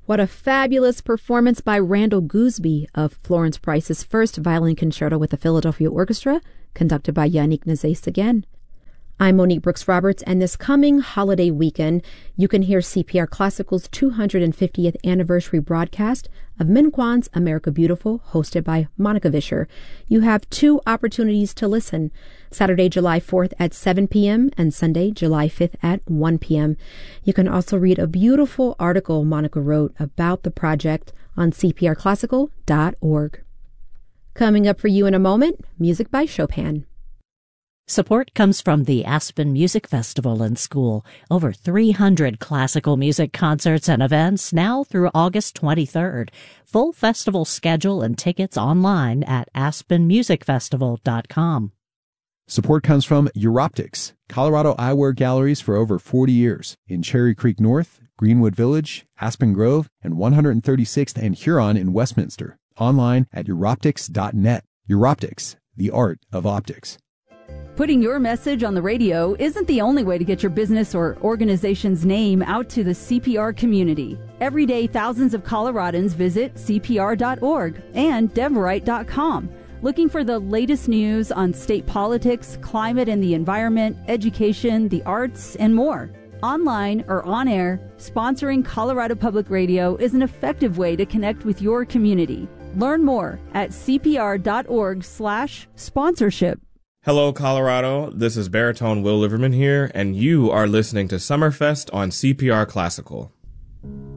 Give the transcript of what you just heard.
What a fabulous performance by Randall Gooseby of Florence Price's first violin concerto with the Philadelphia Orchestra, conducted by Yannick Nézet-Séguin. I'm Monique Brooks-Roberts, and this coming holiday weekend, you can hear CPR Classical's 250th anniversary broadcast of Min Kwan's America Beautiful, hosted by Monica Vischer. You have two opportunities to listen, Saturday, July 4th at 7 p.m. and Sunday, July 5th at 1 p.m. You can also read a beautiful article Monica wrote about the project on cprclassical.org. Coming up for you in a moment, music by Chopin. Support comes from the Aspen Music Festival and School. Over 300 classical music concerts and events now through August 23rd. Full festival schedule and tickets online at aspenmusicfestival.com. Support comes from Europtics, Colorado eyewear galleries for over 40 years in Cherry Creek North, Greenwood Village, Aspen Grove, and 136th and Huron in Westminster. Online at Europtics.net. Europtics, the art of optics. Putting your message on the radio isn't the only way to get your business or organization's name out to the CPR community. Every day, thousands of Coloradans visit CPR.org and Deverite.com, looking for the latest news on state politics, climate and the environment, education, the arts, and more. Online or on air, sponsoring Colorado Public Radio is an effective way to connect with your community. Learn more at cpr.org/sponsorship. Hello, Colorado. This is baritone Will Liverman here, and you are listening to Summerfest on CPR Classical.